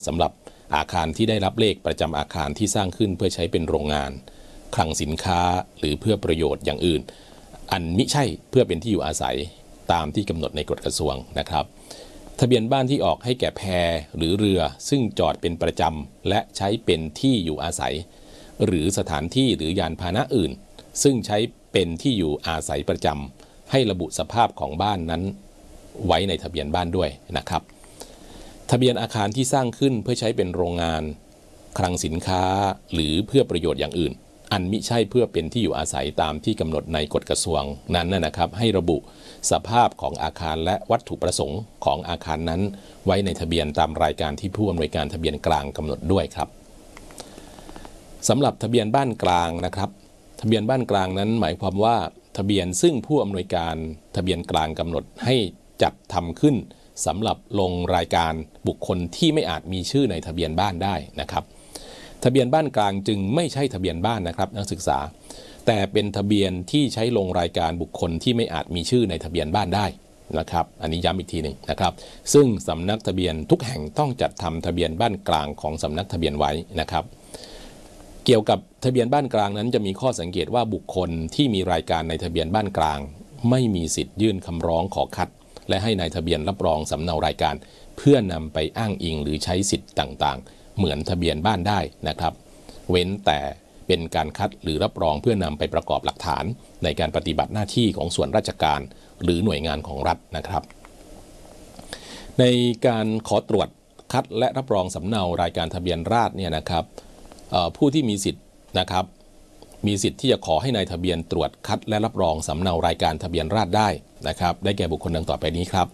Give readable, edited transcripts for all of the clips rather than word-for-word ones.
สำหรับอาคารที่ได้รับเลขประจำอาคารที่สร้างขึ้นเพื่อใช้เป็นโรงงานคลังสินค้าหรือเพื่อประโยชน์อย่างอื่นอันมิใช่เพื่อเป็นที่อยู่อาศัยตามที่กำหนดในกฎกระทรวงนะครับทะเบียนบ้านที่ออกให้แก่แพหรือเรือซึ่งจอดเป็นประจำและใช้เป็นที่อยู่อาศัยหรือสถานที่หรือยานพาหนะอื่นซึ่งใช้เป็นที่อยู่อาศัยประจำให้ระบุสภาพของบ้านนั้นไว้ในทะเบียนบ้านด้วยนะครับทะเบียนอาคารที่สร้างขึ้นเพื่อใช้เป็นโรงงานคลังสินค้าหรือเพื่อประโยชน์อย่างอื่นอันมิใช่เพื่อเป็นที่อยู่อาศัยตามที่กำหนดในกฎกระทรวงนั้นนะครับให้ระบุสภาพของอาคารและวัตถุประสงค์ของอาคารนั้นไว้ในทะเบียนตามรายการที่ผู้อำนวยการทะเบียนกลางกำหนดด้วยครับสำหรับทะเบียนบ้านกลางนะครับทะเบียนบ้านกลางนั้นหมายความว่าทะเบียนซึ่งผู้อำนวยการทะเบียนกลางกำหนดให้จัดทำขึ้นสำหรับลงรายการบุคคลที่ไม่อาจมีชื่อในทะเบียนบ้านได้นะครับทะเบียนบ้านกลางจึงไม่ใช่ทะเบียนบ้านนะครับนักศึกษาแต่เป็นทะเบียนที่ใช้ลงรายการบุคคลที่ไม่อาจมีชื่อในทะเบียนบ้านได้นะครับอันนี้ย้ำอีกทีหนึ่งนะครับซึ่งสำนักทะเบียนทุกแห่งต้องจัดทำทะเบียนบ้านกลางของสำนักทะเบียนไว้นะครับเกี่ยวกับทะเบียนบ้านกลางนั้นจะมีข้อสังเกตว่าบุคคลที่มีรายการในทะเบียนบ้านกลางไม่มีสิทธิ์ยื่นคำร้องขอคัดและให้นายทะเบียนรับรองสำเนารายการเพื่อนำไปอ้างอิงหรือใช้สิทธิ์ต่างๆเหมือนทะเบียนบ้านได้นะครับเว้นแต่เป็นการคัดหรือรับรองเพื่อนำไปประกอบหลักฐานในการปฏิบัติหน้าที่ของส่วนราชการหรือหน่วยงานของรัฐนะครับในการขอตรวจคัดและรับรองสำเนารายการทะเบียนราษฎรเนี่ยนะครับผู้ที่มีสิทธิ์นะครับมีสิทธิ์ที่จะขอให้นายทะเบียนตรวจคัดและรับรองสำเนารายการทะเบียนราษฎรได้นะครับได้แก่บุคคลดังต่อไปนี้ครับ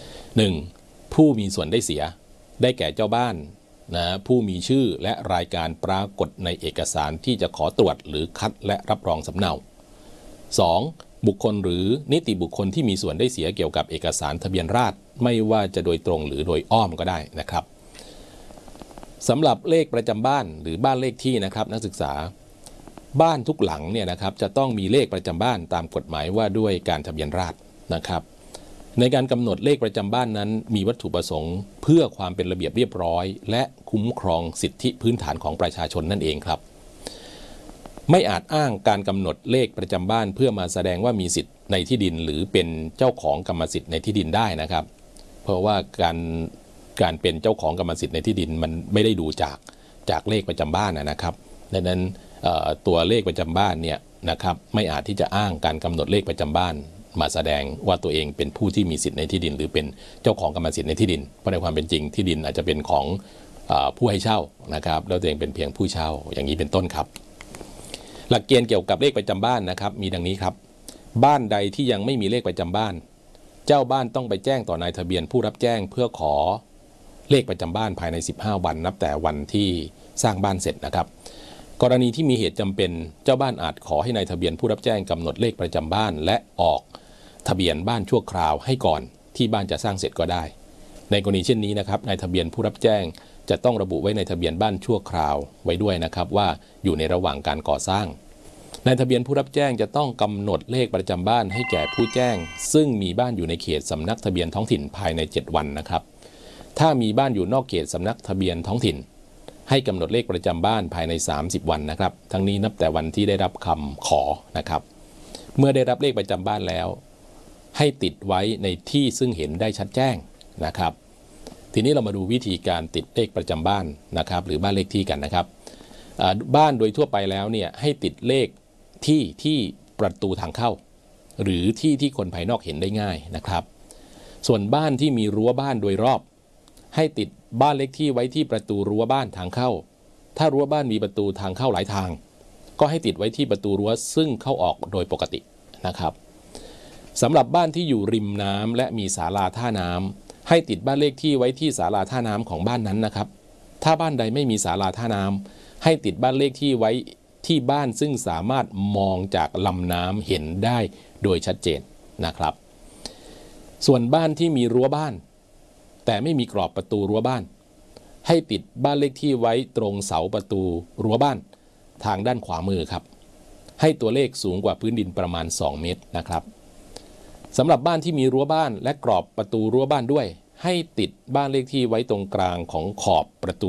1. ผู้มีส่วนได้เสียได้แก่เจ้าบ้านนะผู้มีชื่อและรายการปรากฏในเอกสารที่จะขอตรวจหรือคัดและรับรองสำเนา 2. บุคคลหรือนิติบุคคลที่มีส่วนได้เสียเกี่ยวกับเอกสารทะเบียนราษฎรไม่ว่าจะโดยตรงหรือโดยอ้อมก็ได้นะครับสำหรับเลขประจำบ้านหรือบ้านเลขที่นะครับนักศึกษาบ้านทุกหลังเนี่ยนะครับจะต้องมีเลขประจำบ้านตามกฎหมายว่าด้วยการทะเบียนราษฎรนะครับในการกำหนดเลขประจำบ้านนั้นมีวัตถุประสงค์เพื่อความเป็นระเบียบเรียบร้อยและคุ้มครองสิทธิพื้นฐานของประชาชนนั่นเองครับไม่อาจอ้างการกำหนดเลขประจำบ้านเพื่อมาแสดงว่ามีสิทธิ์ในที่ดินหรือเป็นเจ้าของกรรมสิทธิ์ในที่ดินได้นะครับเพราะว่าการเป็นเจ้าของกรรมสิทธิ์ในที่ดินมันไม่ได้ดูจากเลขประจำบ้านนะครับดังนั้นตัวเลขประจำบ้านเนี่ยนะครับไม่อาจที่จะอ้างการกำหนดเลขประจำบ้านมาแสดงว่าตัวเองเป็นผู้ที่มีสิทธิ์ในที่ดินหรือเป็นเจ้าของกรรมสิทธิ์ในที่ดินเพราะในความเป็นจริงที่ดินอาจจะเป็นของผู้ให้เช่านะครับแล้วตัวเองเป็นเพียงผู้เช่าอย่างนี้เป็นต้นครับหลักเกณฑ์เกี่ยวกับเลขประจำบ้านนะครับมีดังนี้ครับบ้านใดที่ยังไม่มีเลขประจำบ้านเจ้าบ้านต้องไปแจ้งต่อนายทะเบียนผู้รับแจ้งเพื่อขอเลขประจำบ้านภายใน15วันนับแต่วันที่สร้างบ้านเสร็จนะครับกรณีที่มีเหตุจำเป็นเจ้าบ้านอาจขอให้นายทะเบียนผู้รับแจ้งกำหนดเลขประจำบ้านและออกทะเบียนบ้านชั่วคราวให้ก่อนที่บ้านจะสร้างเสร็จก็ได้ในกรณีเช่นนี้นะครับนายทะเบียนผู้รับแจ้งจะต้องระบุไว้ในทะเบียนบ้านชั่วคราวไว้ด้วยนะครับว่าอยู่ในระหว่างการก่อสร้างนายทะเบียนผู้รับแจ้งจะต้องกำหนดเลขประจำบ้านให้แก่ผู้แจ้งซึ่งมีบ้านอยู่ในเขตสำนักทะเบียนท้องถิ่นภายใน7วันนะครับถ้ามีบ้านอยู่นอกเขตสำนักทะเบียนท้องถิ่นให้กำหนดเลขประจำบ้านภายใน30วันนะครับทั้งนี้นับแต่วันที่ได้รับคำขอนะครับเมื่อได้รับเลขประจำบ้านแล้วให้ติดไว้ในที่ซึ่งเห็นได้ชัดแจ้งนะครับทีนี้เรามาดูวิธีการติดเลขประจำบ้านนะครับหรือบ้านเลขที่กันนะครับบ้านโดยทั่วไปแล้วเนี่ยให้ติดเลขที่ประตูทางเข้าหรือที่คนภายนอกเห็นได้ง่ายนะครับส่วนบ้านที่มีรั้วบ้านโดยรอบให้ติดบ้านเลขที่ไว้ที่ประตูรั้วบ้านทางเข้าถ้ารั้วบ้านมีประตูทางเข้าหลายทางก็ให้ติดไว้ที่ประตูรั้วซึ่งเข้าออกโดยปกตินะครับสำหรับบ้านที่อยู่ริมน้ำและมีศาลาท่าน้ำให้ติดบ้านเลขที่ไว้ที่ศาลาท่าน้ำของบ้านนั้นนะครับถ้าบ้านใดไม่มีศาลาท่าน้ำให้ติดบ้านเลขที่ไว้ที่บ้านซึ่งสามารถมองจากลำน้ำเห็นได้โดยชัดเจนนะครับส่วนบ้านที่มีรั้วบ้านแต่ไม่มีกรอบประตูรั้วบ้านให้ติดบ้านเลขที่ไว้ตรงเสาประตูรั้วบ้านทางด้านขวามือครับให้ตัวเลขสูงกว่าพื้นดินประมาณ2 เมตรนะครับสำหรับบ้านที่มีรั้วบ้านและกรอบประตูรั้วบ้านด้วยให้ติดบ้านเลขที่ไว้ตรงกลางของขอบประตู